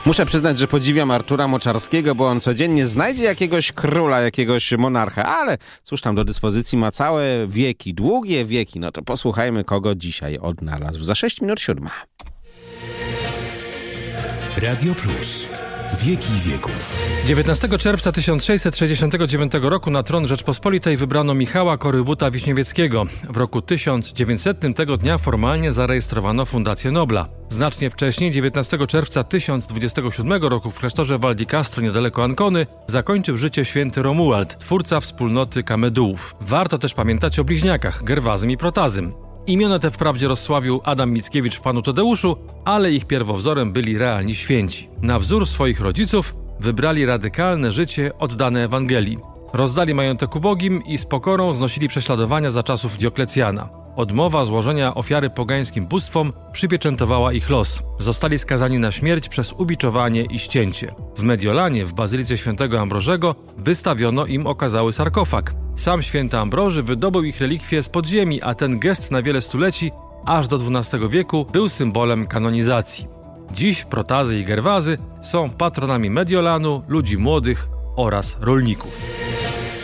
Muszę przyznać, że podziwiam Artura Moczarskiego, bo on codziennie znajdzie jakiegoś króla, jakiegoś monarcha, ale cóż tam, do dyspozycji ma całe wieki, długie wieki. No to posłuchajmy, kogo dzisiaj odnalazł. Za 6 minut 7. Radio Plus. Wieki wieków. 19 czerwca 1669 roku na tron Rzeczpospolitej wybrano Michała Korybuta-Wiśniewieckiego. W roku 1900 tego dnia formalnie zarejestrowano Fundację Nobla. Znacznie wcześniej, 19 czerwca 1027 roku w klasztorze Val di Castro niedaleko Ancony zakończył życie święty Romuald, twórca wspólnoty Kamedułów. Warto też pamiętać o bliźniakach, Gerwazym i Protazym. Imiona te wprawdzie rozsławił Adam Mickiewicz w Panu Tadeuszu, ale ich pierwowzorem byli realni święci. Na wzór swoich rodziców wybrali radykalne życie oddane Ewangelii. Rozdali majątek ubogim i z pokorą znosili prześladowania za czasów Dioklecjana. Odmowa złożenia ofiary pogańskim bóstwom przypieczętowała ich los. Zostali skazani na śmierć przez ubiczowanie i ścięcie. W Mediolanie, w bazylice świętego Ambrożego, wystawiono im okazały sarkofag. Sam święty Ambroży wydobył ich relikwie z podziemi, a ten gest na wiele stuleci, aż do XII wieku, był symbolem kanonizacji. Dziś Protazy i Gerwazy są patronami Mediolanu, ludzi młodych oraz rolników.